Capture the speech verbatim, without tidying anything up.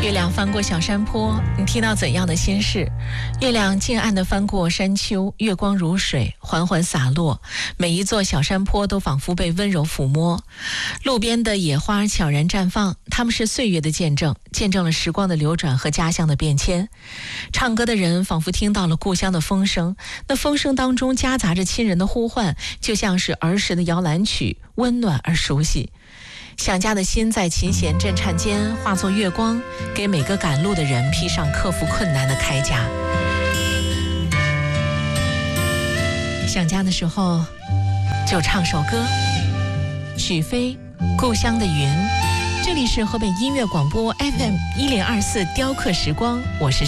月亮翻过小山坡，你听到怎样的心事？月亮静暗地翻过山丘，月光如水，缓缓洒落，每一座小山坡都仿佛被温柔抚摸。路边的野花悄然绽放，它们是岁月的见证，见证了时光的流转和家乡的变迁。唱歌的人仿佛听到了故乡的风声，那风声当中夹杂着亲人的呼唤，就像是儿时的摇篮曲，温暖而熟悉。想家的心在琴弦震颤间化作月光，给每个赶路的人披上克服困难的铠甲。想家的时候就唱首歌，许飞《故乡的云》。这里是河北音乐广播 F M 一零二四雕刻时光，我是